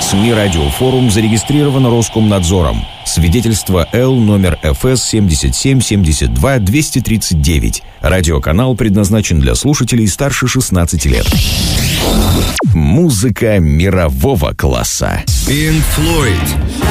СМИ «Радиофорум» зарегистрировано Роскомнадзором. Свидетельство Л номер ФС 7772-239. Радиоканал предназначен для слушателей старше 16 лет. Музыка мирового класса. Pink Floyd.